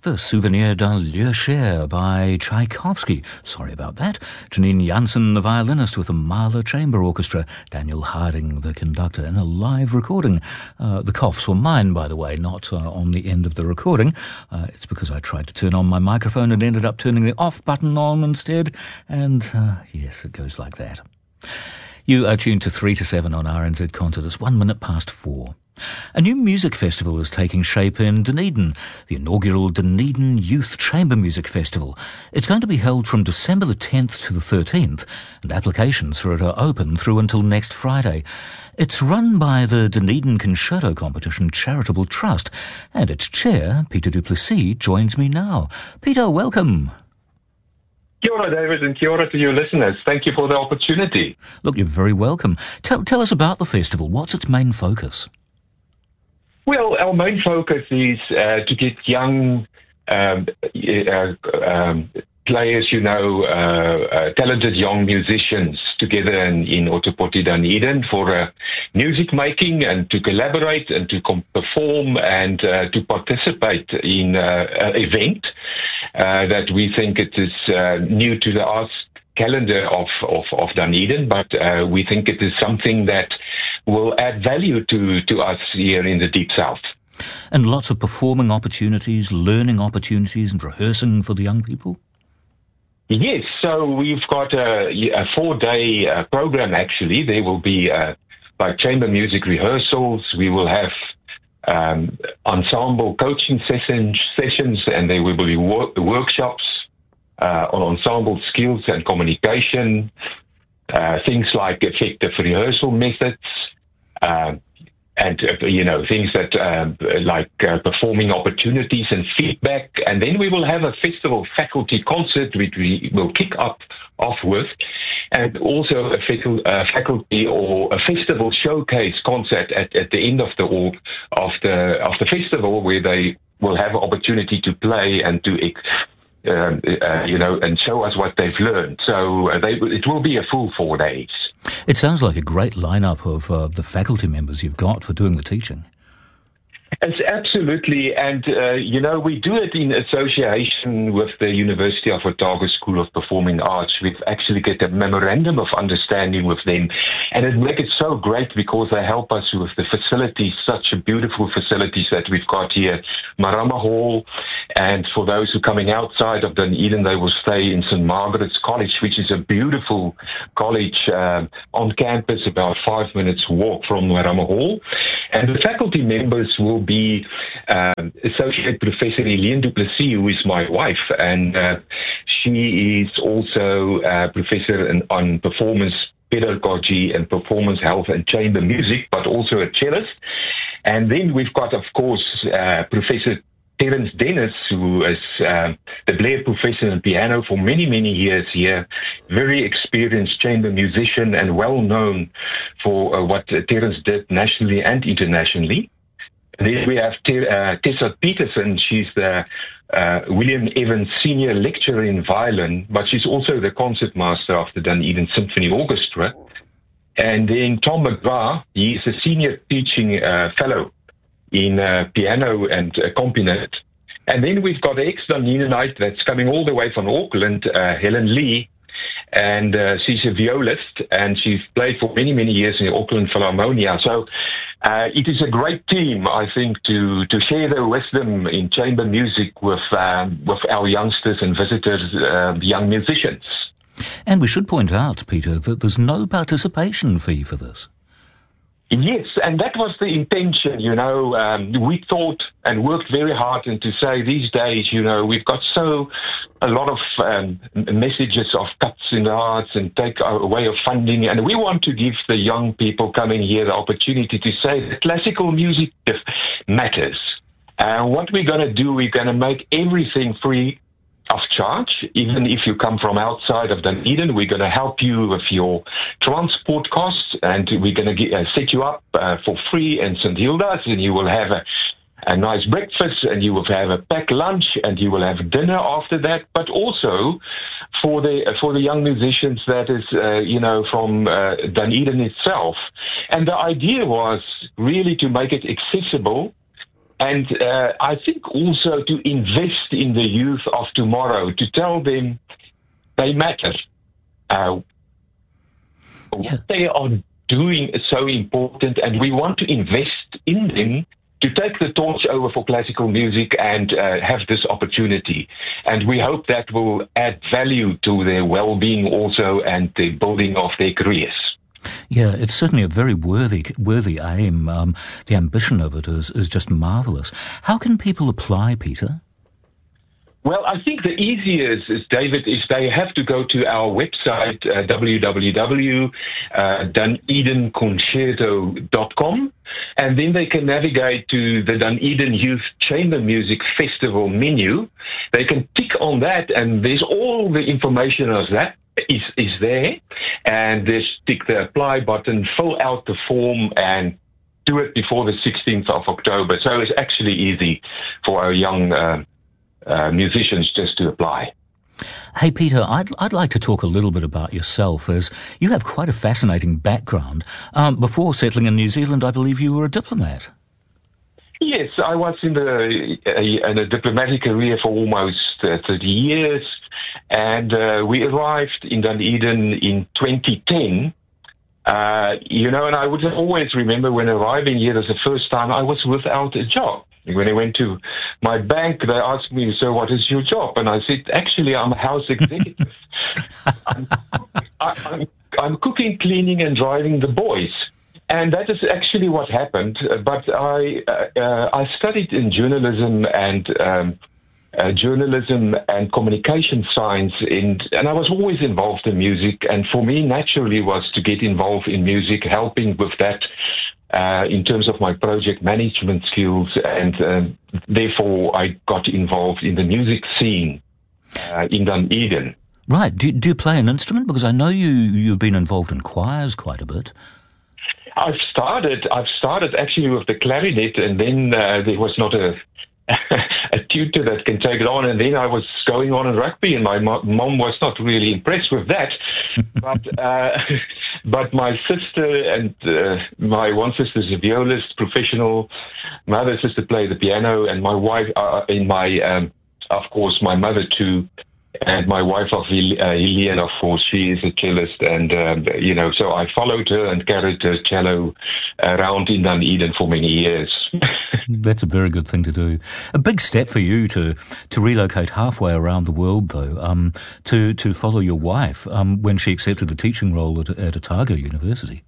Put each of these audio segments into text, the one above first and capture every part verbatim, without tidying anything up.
The Souvenir d'un lieu cher by Tchaikovsky. Sorry about that. Janine Jansen, the violinist with the Mahler Chamber Orchestra. Daniel Harding, the conductor, in a live recording. Uh, the coughs were mine, by the way, not uh, on the end of the recording. Uh, it's because I tried to turn on my microphone and ended up turning the off button on instead. And, uh, yes, it goes like that. You are tuned to three to seven on R N Z Concert. It's one minute past four. A new music festival is taking shape in Dunedin, the inaugural Dunedin Youth Chamber Music Festival. It's going to be held from December the tenth to the thirteenth, and applications for it are open through until next Friday. It's run by the Dunedin Concerto Competition Charitable Trust, and its chair, Peter du Plessis, joins me now. Peter, welcome. Kia ora, David, and kia ora to your listeners. Thank you for the opportunity. Look, you're very welcome. Tell, tell us about the festival. What's its main focus? Well, our main focus is uh, to get young um, uh, um, players, you know, uh, uh, talented young musicians together in, in Otepoti Dunedin for uh, music making and to collaborate and to com- perform and uh, to participate in uh, an event uh, that we think it is uh, new to the arts calendar of, of, of Dunedin, but uh, we think it is something that will add value to, to us here in the Deep South. And lots of performing opportunities, learning opportunities and rehearsing for the young people? Yes, so we've got a, a four-day uh, program, actually. There will be uh, like chamber music rehearsals. We will have um, ensemble coaching sessions, sessions, and there will be work, workshops uh, on ensemble skills and communication, uh, things like effective rehearsal methods, uh, and, uh, you know, things that uh, like uh, performing opportunities and feedback. And then we will have a festival faculty concert, which we will kick up off with, and also a facu- uh, faculty or a festival showcase concert at, at the end of the of the of the festival, where they will have an opportunity to play and to um, uh, you know and show us what they've learned. So uh, they, it will be a full four days. It sounds like a great lineup of uh, the faculty members you've got for doing the teaching. It's absolutely, and uh, you know, we do it in association with the University of Otago School of Performing Arts. We've actually get a memorandum of understanding with them, and it makes it so great because they help us with the facilities, such a beautiful facilities that we've got here, Marama Hall, and for those who are coming outside of Dunedin, they will stay in Saint Margaret's College, which is a beautiful college uh, on campus, about five minutes walk from Marama Hall, and the faculty members will be um, Associate Professor Helene du Plessis, who is my wife, and uh, she is also a professor in, on performance pedagogy and performance health and chamber music, but also a cellist. And then we've got, of course, uh, Professor Terence Dennis, who is uh, the Blair Professor in piano for many, many years here, very experienced chamber musician and well known for uh, what uh, Terence did nationally and internationally. Then we have uh, Tessa Peterson. She's the uh, William Evans Senior Lecturer in violin, but she's also the concertmaster of the Dunedin Symphony Orchestra. And then Tom McGrath, he's a Senior Teaching uh, Fellow in uh, piano and accompaniment. And then we've got the ex-Dunedinite that's coming all the way from Auckland, uh, Helen Lee. And uh, she's a violist, and she's played for many, many years in the Auckland Philharmonia. So uh, it is a great team, I think, to, to share their wisdom in chamber music with um, with our youngsters and visitors, uh, young musicians. And we should point out, Peter, that there's no participation fee for this. Yes, and that was the intention, you know. Um, we thought and worked very hard and to say these days, you know, we've got so a lot of um, messages of cuts in the arts and take away of funding, and we want to give the young people coming here the opportunity to say that classical music matters. And uh, what we're going to do, we're going to make everything free of charge. Even if you come from outside of Dunedin, we're going to help you with your transport costs, and we're going to uh, set you up uh, for free in St Hilda's, and you will have a, a nice breakfast, and you will have a packed lunch, and you will have dinner after that. But also for the for the young musicians that is uh, you know from uh, Dunedin itself, and the idea was really to make it accessible and uh, I think also to invest in the youth of tomorrow, to tell them they matter. Uh, yeah. What they are doing is so important, and we want to invest in them to take the torch over for classical music and uh, have this opportunity. And we hope that will add value to their well-being also and the building of their careers. Yeah, it's certainly a very worthy worthy aim. Um, the ambition of it is, is just marvellous. How can people apply, Peter? Well, I think the easiest is, David, is they have to go to our website, uh, w w w dot dunedin concerto dot com, and then they can navigate to the Dunedin Youth Chamber Music Festival menu. They can tick on that, and there's all the information of that is, is there, and just tick the apply button, fill out the form, and do it before the sixteenth of October. So it's actually easy for our young uh, Uh, musicians just to apply. Hey, Peter, I'd, I'd like to talk a little bit about yourself, as you have quite a fascinating background. Um, before settling in New Zealand, I believe you were a diplomat. Yes, I was in, the, uh, in a diplomatic career for almost uh, thirty years, and uh, we arrived in Dunedin in twenty ten. Uh, you know, and I would always remember when arriving here as the first time, I was without a job. When I went to my bank, they asked me, so what is your job? And I said, actually, I'm a house executive. I'm, I, I'm, I'm cooking, cleaning, and driving the boys. And that is actually what happened. But I uh, uh, I studied in journalism and um, uh, journalism and communication science, in, and I was always involved in music. And for me, naturally, was to get involved in music, helping with that. Uh, in terms of my project management skills, and uh, therefore I got involved in the music scene uh, in Dunedin. Right. Do, do you play an instrument? Because I know you, you've been involved in choirs quite a bit. I've started, I've started actually with the clarinet, and then uh, there was not a a tutor that can take it on, and then I was going on in rugby, and my mo- mom was not really impressed with that. but uh, but my sister and uh, my one sister is a violist, professional. My other sister played the piano, and my wife, uh, in my um, of course, my mother too. And my wife, of uh, Helene, of course, she is a cellist, and um, you know, so I followed her and carried her cello around in Dunedin for many years. That's a very good thing to do. A big step for you to to relocate halfway around the world, though, um, to to follow your wife um, when she accepted the teaching role at, at Otago University.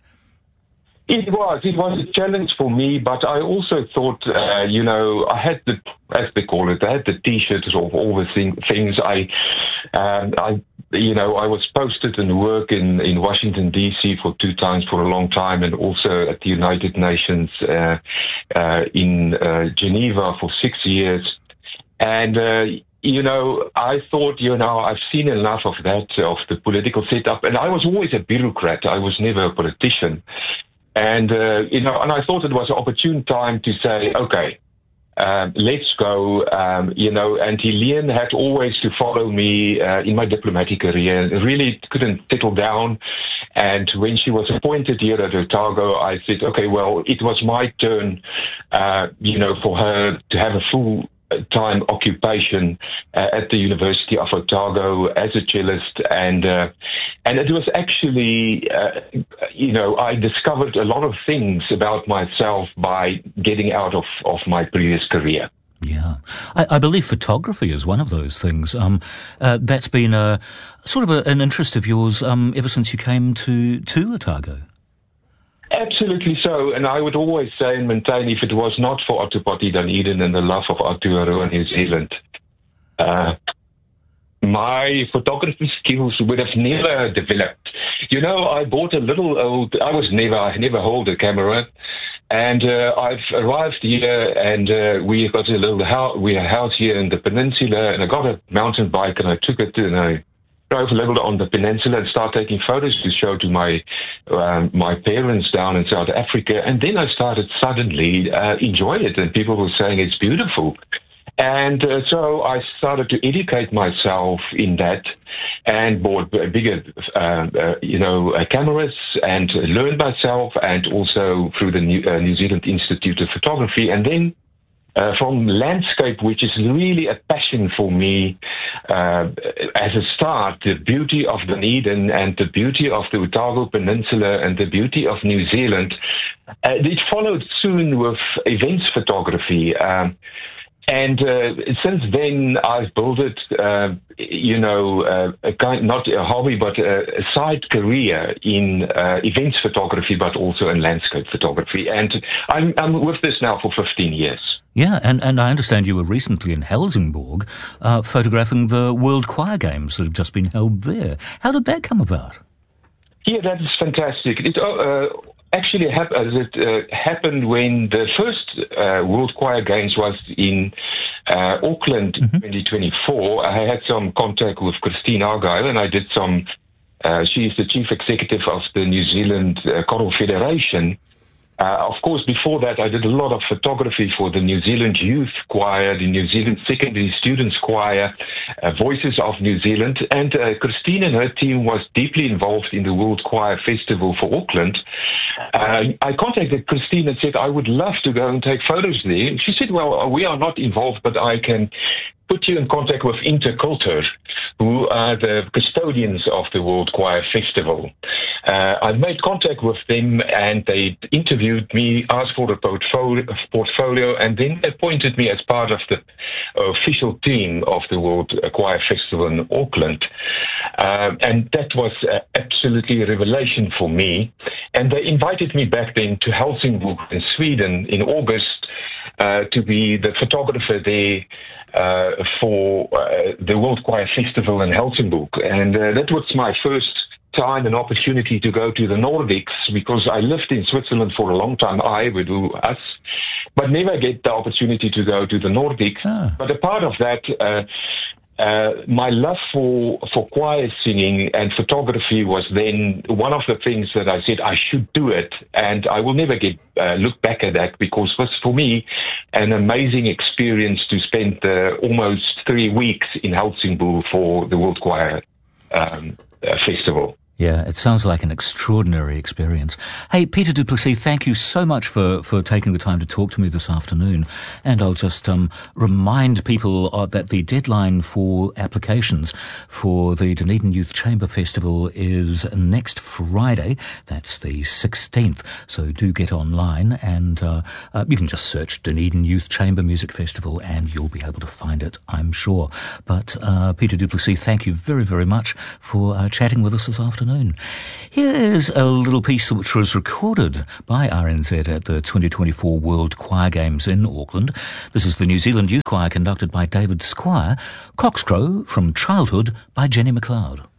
It was. It was a challenge for me, but I also thought, uh, you know, I had the, as they call it, I had the T-shirts of all the thing, things. I, um, I, you know, I was posted and work in, in Washington, D C for two times for a long time, and also at the United Nations uh, uh, in uh, Geneva for six years. And, uh, you know, I thought, you know, I've seen enough of that, of the political setup. And I was always a bureaucrat. I was never a politician. And, uh, you know, and I thought it was an opportune time to say, okay, um, let's go, um, you know, and Helene had always to follow me uh, in my diplomatic career, really couldn't settle down. And when she was appointed here at Otago, I said, okay, well, it was my turn, uh, you know, for her to have a full time occupation uh, at the University of Otago as a cellist, and uh, and it was actually, uh, you know, I discovered a lot of things about myself by getting out of, of my previous career. Yeah, I, I believe photography is one of those things. Um, uh, that's been a sort of a, an interest of yours um, ever since you came to to Otago. Absolutely so, and I would always say and maintain, if it was not for Otepoti Dunedin and the love of Aotearoa New Zealand, uh, my photography skills would have never developed. You know, I bought a little old, I was never, I never hold a camera, and uh, I've arrived here, and uh, we got a little house, we have a house here in the peninsula, and I got a mountain bike, and I took it, and I drove a little on the peninsula and started taking photos to show to my um, my parents down in South Africa. And then I started suddenly uh, enjoying it, and people were saying it's beautiful. And uh, so I started to educate myself in that, and bought bigger, uh, uh, you know, uh, cameras, and learned myself, and also through the New, uh, New Zealand Institute of Photography. And then Uh, from landscape, which is really a passion for me, uh, as a start, the beauty of Dunedin and the beauty of the Otago Peninsula and the beauty of New Zealand. Uh, it followed soon with events photography. Um, And uh, since then, I've built it, uh, you know, uh, a kind, not a hobby, but a, a side career in uh, events photography, but also in landscape photography. And I'm, I'm with this now for fifteen years. Yeah, and, and I understand you were recently in Helsingborg uh, photographing the World Choir Games that have just been held there. How did that come about? Yeah, that is fantastic. It uh, actually hap- it, uh, happened when the first uh, World Choir Games was in uh, Auckland in mm-hmm. twenty twenty-four. I had some contact with Christine Argyle, and I did some. Uh, she's the chief executive of the New Zealand uh, Choral Federation. Uh, of course, before that, I did a lot of photography for the New Zealand Youth Choir, the New Zealand Secondary Students Choir, uh, Voices of New Zealand. And uh, Christine and her team was deeply involved in the World Choir Festival for Auckland. Uh, I contacted Christine and said, I would love to go and take photos there. And she said, well, we are not involved, but I can put you in contact with Interculture, who are the custodians of the World Choir Festival. Uh, I made contact with them, and they interviewed me, asked for a portfolio, portfolio, and then appointed me as part of the official team of the World Choir Festival in Auckland. Um, and that was uh, absolutely a revelation for me. And they invited me back then to Helsingborg in Sweden in August uh, to be the photographer there Uh, for uh, the World Choir Festival in Helsingborg. And uh, that was my first time and opportunity to go to the Nordics, because I lived in Switzerland for a long time, I would do us, but never get the opportunity to go to the Nordics. Ah. But a part of that, uh, Uh, my love for, for choir singing and photography was then one of the things that I said I should do it, and I will never get uh, look back at that, because it was for me an amazing experience to spend uh, almost three weeks in Helsingborg for the World Choir um, uh, Festival. Yeah, it sounds like an extraordinary experience. Hey, Peter du Plessis, thank you so much for, for taking the time to talk to me this afternoon. And I'll just um, remind people uh, that the deadline for applications for the Dunedin Youth Chamber Festival is next Friday. That's the sixteenth. So do get online, and uh, uh, you can just search Dunedin Youth Chamber Music Festival and you'll be able to find it, I'm sure. But uh, Peter du Plessis, thank you very, very much for uh, chatting with us this afternoon. Here is a little piece which was recorded by R N Z at the twenty twenty-four World Choir Games in Auckland. This is the New Zealand Youth Choir conducted by David Squire. Coxcrow from Childhood by Jenny McLeod.